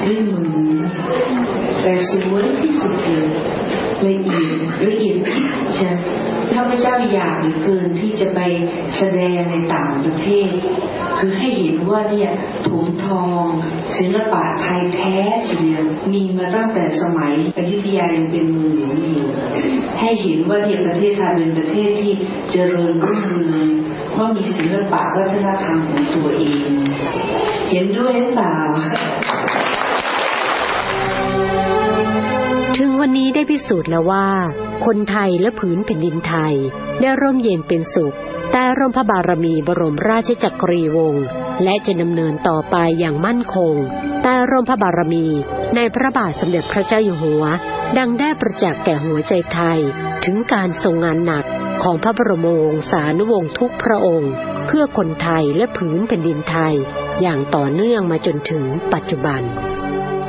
ด้วยมือแต่สวยที่สุดเลยละเอียดพิจิตรข้าพเจ้าอยากเหลือเกินที่จะไปแสดงในต่างประเทศคือให้เห็นว่าเนี่ยถุงทองศิลปะไทยแท้เฉลี่ยมีมาตั้งแต่สมัยอยุธยายังเป็นเมืองหลวงอยู่ให้เห็นว่าเนี่ยประเทศไทยเป็นประเทศที่เจริญรุ่งเรืองเพราะมีศิลปะวัฒนธรรมของตัวเองเห็นด้วยหรือเปล่าถึงวันนี้ได้พิสูจน์แล้วว่าคนไทยและผืนแผ่นดินไทยได้ร่มเย็นเป็นสุขใต้ร่มพระบารมีบรมราชจักรีวงศ์และจะดำเนินต่อไปอย่างมั่นคงใต้ร่มพระบารมีในพระบาทสมเด็จพระเจ้าอยู่หัวดังได้ประจักษ์แก่หัวใจไทยถึงการทรงงานหนักของพระบรมวงศานุวงศ์ทุกพระองค์เพื่อคนไทยและผืนแผ่นดินไทยอย่างต่อเนื่องมาจนถึงปัจจุบัน